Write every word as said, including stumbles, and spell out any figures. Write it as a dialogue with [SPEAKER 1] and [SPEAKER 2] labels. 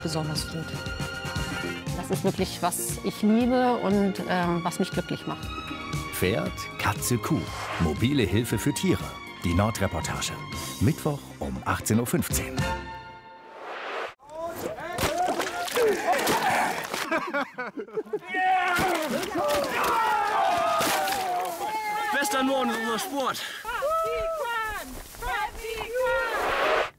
[SPEAKER 1] besonders gut.
[SPEAKER 2] Das ist wirklich, was ich liebe und äh, was mich glücklich macht.
[SPEAKER 3] Pferd, Katze, Kuh. Mobile Hilfe für Tiere. Die Nordreportage. Mittwoch um achtzehn Uhr fünfzehn.
[SPEAKER 4] Western Norden ist unser Sport.